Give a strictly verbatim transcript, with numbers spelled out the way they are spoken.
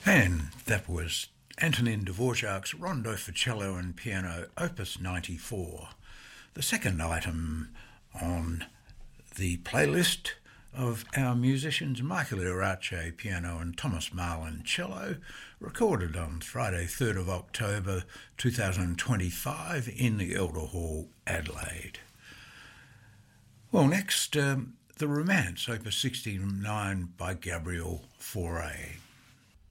And that was Antonin Dvorak's Rondo for Cello and Piano, Opus ninety-four, the second item on the playlist of our musicians Michael Irace, piano, and Thomas Marlin, cello, recorded on Friday third of October two thousand twenty-five in the Elder Hall, Adelaide. Well, next, um, The Romance, Opus sixty-nine by Gabriel Fauré.